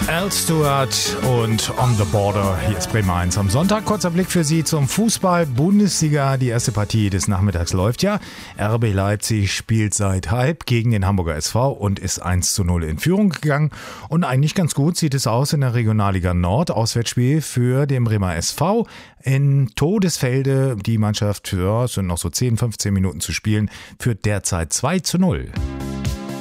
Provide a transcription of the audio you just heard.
Al Stewart und On the Border. Hier ist Bremen 1 am Sonntag. Kurzer Blick für Sie zum Fußball-Bundesliga. Die erste Partie des Nachmittags läuft ja. RB Leipzig spielt seit halb gegen den Hamburger SV und ist 1:0 in Führung gegangen. Und eigentlich ganz gut sieht es aus in der Regionalliga Nord. Auswärtsspiel für den Bremer SV in Todesfelde. Die Mannschaft, es sind noch so 10, 15 Minuten zu spielen, führt derzeit 2:0.